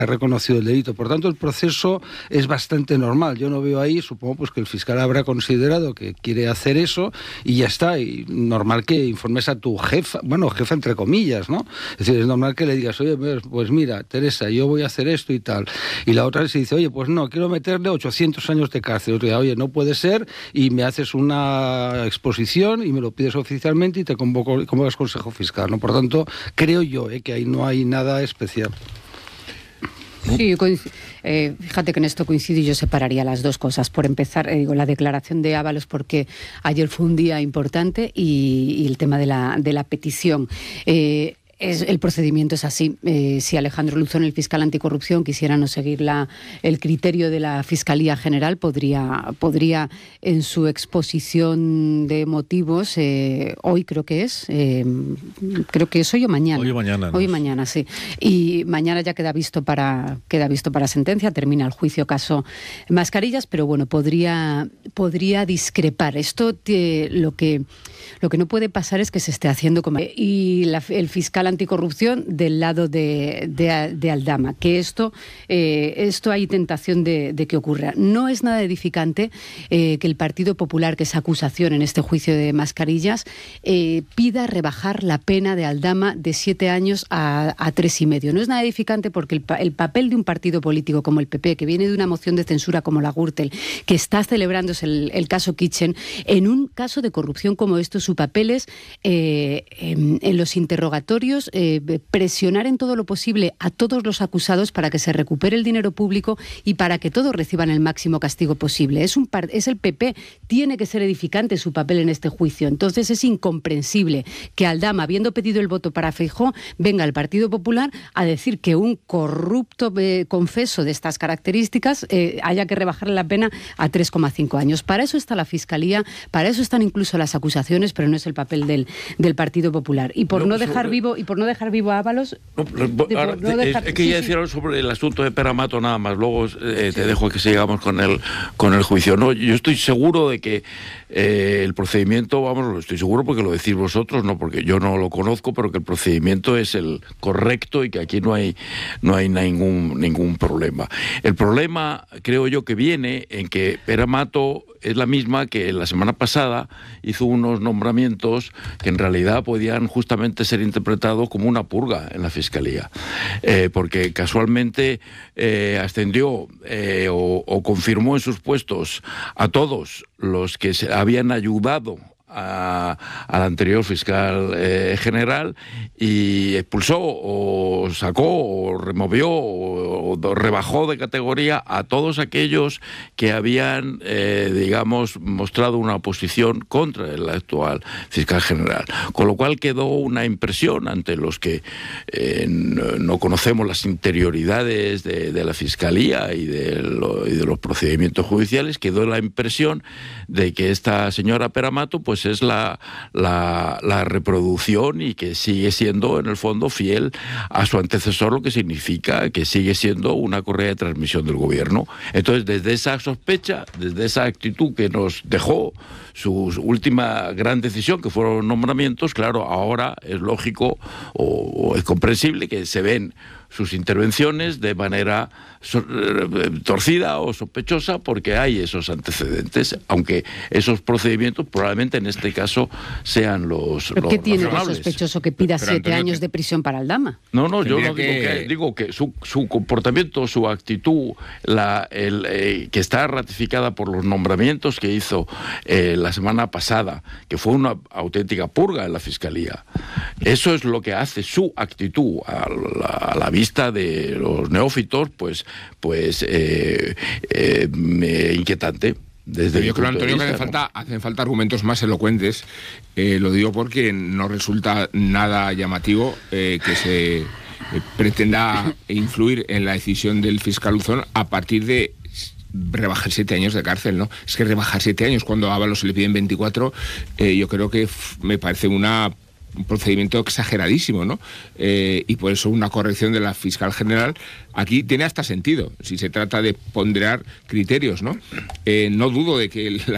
ha reconocido el delito. Por tanto, el proceso es bastante normal. Yo no veo ahí, supongo pues que el fiscal habrá considerado que quiere hacer eso y ya está. Y normal que informes a tu jefa, bueno, jefa entre comillas, ¿no? Es decir, es normal que le digas, oye, pues mira, Teresa, yo voy a hacer esto y tal. Y la otra se dice, oye, pues no, quiero meterle 800 años de cárcel. Otra, oye, no puede ser, y me haces una exposición y me lo pides oficialmente y te convocas Consejo Fiscal, ¿no? Por tanto, creo yo que ahí no hay nada especial. Sí, fíjate que en esto coincido y yo separaría las dos cosas. Por empezar, la declaración de Ábalos, porque ayer fue un día importante, y el tema de la petición. El procedimiento es así. Si Alejandro Luzón, el fiscal anticorrupción, quisiera no seguir el criterio de la Fiscalía General, podría en su exposición de motivos, hoy creo que es hoy o mañana. Hoy mañana, sí. Y mañana ya queda visto para sentencia, termina el juicio caso Mascarillas, pero bueno, podría discrepar. Esto lo que no puede pasar es que se esté haciendo como... Y el fiscal anticorrupción del lado de Aldama, que esto hay tentación de que ocurra. No es nada edificante que el Partido Popular, que es acusación en este juicio de Mascarillas, pida rebajar la pena de Aldama de 7 años a 3,5. No es nada edificante porque el papel de un partido político como el PP, que viene de una moción de censura como la Gürtel, que está celebrándose el caso Kitchen, en un caso de corrupción como esto, su papel es en los interrogatorios presionar en todo lo posible a todos los acusados para que se recupere el dinero público y para que todos reciban el máximo castigo posible. Es el PP, tiene que ser edificante su papel en este juicio. Entonces es incomprensible que Aldama, habiendo pedido el voto para Feijóo, venga al Partido Popular a decir que un corrupto confeso de estas características haya que rebajarle la pena a 3,5 años. Para eso está la Fiscalía, para eso están incluso las acusaciones, pero no es el papel del Partido Popular. Y por no dejar vivo a Ábalos... Quería decir algo sobre el asunto de Pere Mato nada más, luego te dejo que sigamos con el juicio. No, yo estoy seguro de que el procedimiento, lo estoy seguro porque lo decís vosotros, no porque yo no lo conozco, pero que el procedimiento es el correcto y que aquí no hay ningún problema. El problema, creo yo, que viene en que Pere Mato es la misma que la semana pasada hizo unos nombramientos que en realidad podían justamente ser interpretados como una purga en la Fiscalía, porque casualmente ascendió o confirmó en sus puestos a todos los que se habían ayudado al anterior fiscal general, y expulsó o sacó o removió o rebajó de categoría a todos aquellos que habían mostrado una oposición contra el actual fiscal general, con lo cual quedó una impresión ante los que no conocemos las interioridades de la Fiscalía y de los procedimientos judiciales. Quedó la impresión de que esta señora Pere Mato pues es la reproducción y que sigue siendo en el fondo fiel a su antecesor, lo que significa que sigue siendo una correa de transmisión del gobierno. Entonces, desde esa sospecha, desde esa actitud que nos dejó su última gran decisión, que fueron los nombramientos, claro, ahora es lógico o es comprensible que se ven sus intervenciones de manera torcida o sospechosa, porque hay esos antecedentes, aunque esos procedimientos probablemente en este caso sean los ¿Pero qué tiene de razonables. Sospechoso que pida 7 años de prisión para Aldama? No, yo no digo que su comportamiento, su actitud, que está ratificada por los nombramientos que hizo la semana pasada, que fue una auténtica purga en la Fiscalía. Eso es lo que hace su actitud a la vista de los neófitos, pues inquietante. Yo creo, Antonio, que hacen falta argumentos más elocuentes. Lo digo porque no resulta nada llamativo que se pretenda influir en la decisión del fiscal Luzón a partir de rebajar 7 años de cárcel, ¿no? Es que rebajar 7 años cuando a Ábalos se le piden 24, yo creo que me parece un procedimiento exageradísimo, ¿no? Y por eso una corrección de la fiscal general aquí tiene hasta sentido, si se trata de ponderar criterios, ¿no? No dudo de que